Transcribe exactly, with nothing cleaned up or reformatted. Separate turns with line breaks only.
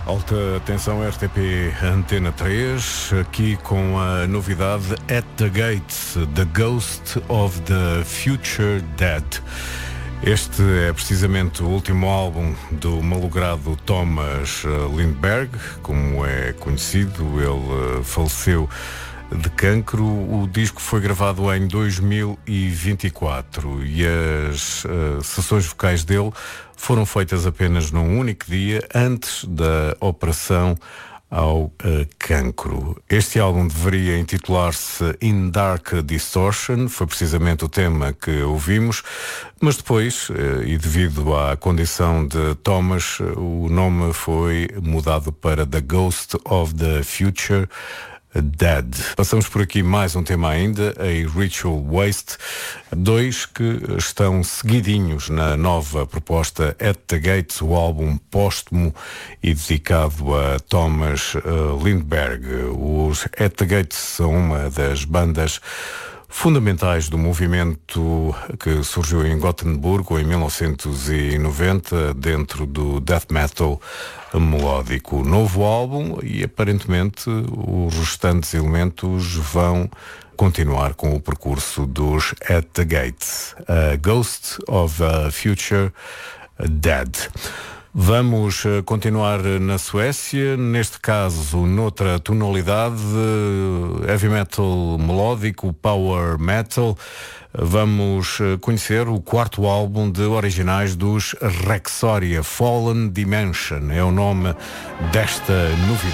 Alta atenção, R T P Antena três, aqui com a novidade At the Gates, The Ghost of the Future Dead. Este é precisamente o último álbum do malogrado Thomas Lindberg, como é conhecido. Ele faleceu de cancro. O disco foi gravado em dois mil e vinte e quatro e as uh, sessões vocais dele foram feitas apenas num único dia antes da operação ao uh, cancro. Este álbum deveria intitular-se In Dark Distortion, foi precisamente o tema que ouvimos, mas depois, uh, e devido à condição de Thomas, o nome foi mudado para The Ghost of the Future Dead. Passamos por aqui mais um tema ainda, a Ritual Waste, dois que estão seguidinhos na nova proposta At the Gates, o álbum póstumo e dedicado a Thomas uh, Lindberg. Os At the Gates são uma das bandas fundamentais do movimento que surgiu em Gotemburgo em mil novecentos e noventa dentro do death metal melódico. Novo álbum e aparentemente os restantes elementos vão continuar com o percurso dos At the Gates, a Ghost of a Future Dead. Vamos continuar na Suécia, neste caso noutra tonalidade, heavy metal melódico, power metal. Vamos conhecer o quarto álbum de originais dos Rexoria, Fallen Dimension, é o nome desta novidade.